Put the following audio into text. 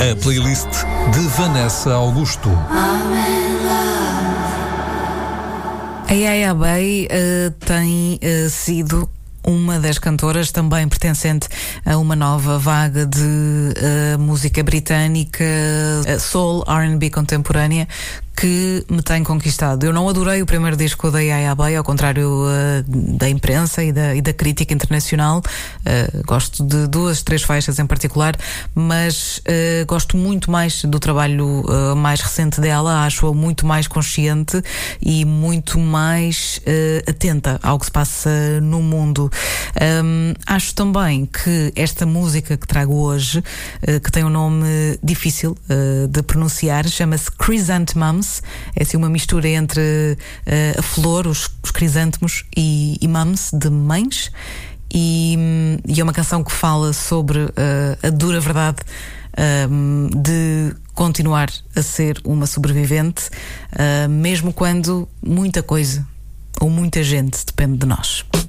A playlist de Vanessa Augusto. A Yaya Bay tem sido uma das cantoras também pertencente a uma nova vaga de música britânica, soul, R&B contemporânea, que me tem conquistado. Eu não adorei o primeiro disco da Yaya Bay, ao contrário da imprensa e da crítica internacional. Gosto de 2, 3 faixas em particular, mas gosto muito mais do trabalho mais recente dela. Acho-a muito mais consciente e muito mais atenta ao que se passa no mundo. Acho também que esta música que trago hoje, que tem um nome difícil de pronunciar, chama-se Chrysanthemums. É assim uma mistura entre a flor, os crisântemos e mums, de mães, e é uma canção que fala sobre a dura verdade de continuar a ser uma sobrevivente, mesmo quando muita coisa ou muita gente depende de nós.